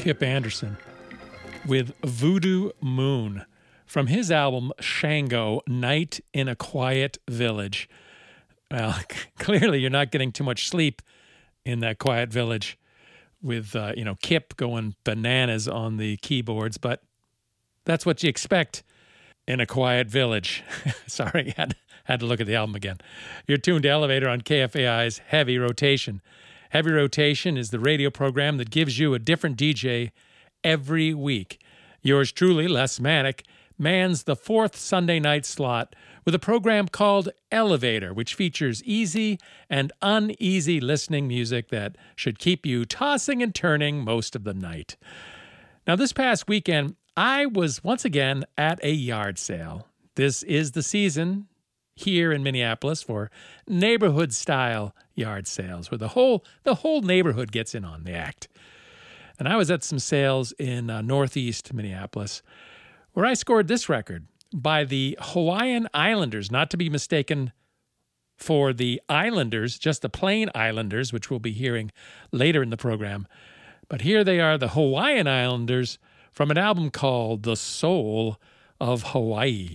Kip Anderson with Voodoo Moon from his album Shango, Night in a Quiet Village. Well, clearly you're not getting too much sleep in that quiet village with, Kip going bananas on the keyboards, but that's what you expect in a quiet village. Sorry, had to look at the album again. You're tuned to Elevator on KFAI's Heavy Rotation. Heavy Rotation is the radio program that gives you a different DJ every week. Yours truly, Les Manic, mans the fourth Sunday night slot with a program called Elevator, which features easy and uneasy listening music that should keep you tossing and turning most of the night. Now, this past weekend, I was once again at a yard sale. This is the season here in Minneapolis for neighborhood-style yard sales, where the whole neighborhood gets in on the act. And I was at some sales in northeast Minneapolis, where I scored this record by the Hawaiian Islanders, not to be mistaken for the Islanders, just the plain Islanders, which we'll be hearing later in the program. But here they are, the Hawaiian Islanders, from an album called The Soul of Hawaii.